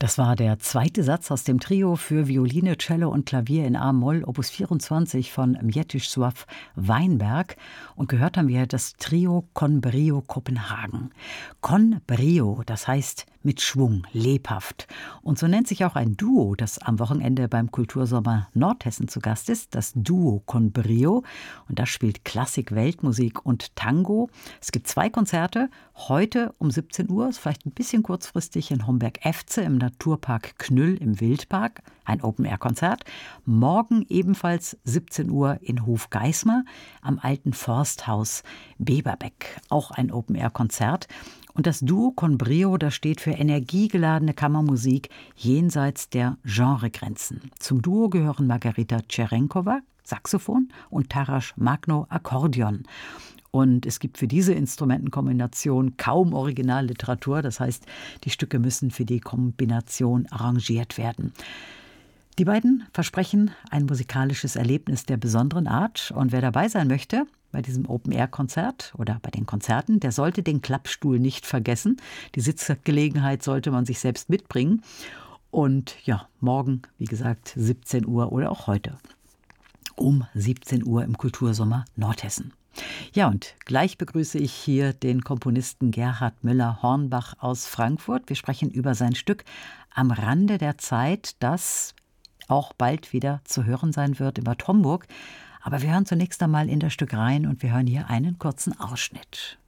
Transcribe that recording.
Das war der zweite Satz aus dem Trio für Violine, Cello und Klavier in A-Moll, Opus 24 von Mjettisław Weinberg. Und gehört haben wir das Trio Con Brio Kopenhagen. Con Brio, das heißt mit Schwung, lebhaft. Und so nennt sich auch ein Duo, das am Wochenende beim Kultursommer Nordhessen zu Gast ist, das Duo Con Brio. Und das spielt Klassik, Weltmusik und Tango. Es gibt 2 Konzerte, heute um 17 Uhr, ist vielleicht ein bisschen kurzfristig in Homberg-Efze im Naturpark Knüll im Wildpark, ein Open-Air-Konzert. Morgen ebenfalls 17 Uhr in Hofgeismar am alten Forsthaus Beberbeck, auch ein Open-Air-Konzert. Und das Duo Con Brio, das steht für energiegeladene Kammermusik jenseits der Genregrenzen. Zum Duo gehören Margarita Cerenkova, Saxophon, und Taras Magno, Akkordeon. Und es gibt für diese Instrumentenkombination kaum Originalliteratur. Das heißt, die Stücke müssen für die Kombination arrangiert werden. Die beiden versprechen ein musikalisches Erlebnis der besonderen Art. Und wer dabei sein möchte bei diesem Open-Air-Konzert oder bei den Konzerten, der sollte den Klappstuhl nicht vergessen. Die Sitzgelegenheit sollte man sich selbst mitbringen. Und ja, morgen, wie gesagt, 17 Uhr oder auch heute um 17 Uhr im Kultursommer Nordhessen. Ja, und gleich begrüße ich hier den Komponisten Gerhard Müller-Hornbach aus Frankfurt. Wir sprechen über sein Stück Am Rande der Zeit, das auch bald wieder zu hören sein wird in Bad Homburg. Aber wir hören zunächst einmal in das Stück rein und wir hören hier einen kurzen Ausschnitt.